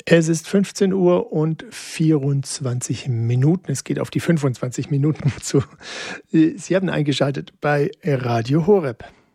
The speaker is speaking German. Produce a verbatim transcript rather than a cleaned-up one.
Es ist fünfzehn Uhr und vierundzwanzig Minuten. Es geht auf die fünfundzwanzig Minuten zu. Sie haben eingeschaltet bei Radio Horeb.